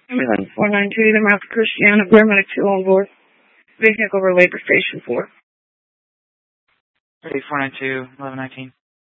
Ambulance 492, either Mount Christiana, paramedic 2 on board. Vehicle relay for station 4. 3492, 1119.